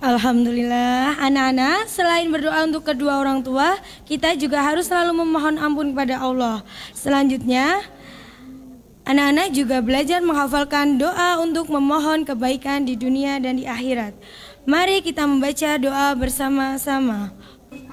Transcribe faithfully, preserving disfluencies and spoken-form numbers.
Alhamdulillah, anak-anak, selain berdoa untuk kedua orang tua, kita juga harus selalu memohon ampun kepada Allah. Selanjutnya, anak-anak juga belajar menghafalkan doa untuk memohon kebaikan di dunia dan di akhirat. Mari kita membaca doa bersama-sama.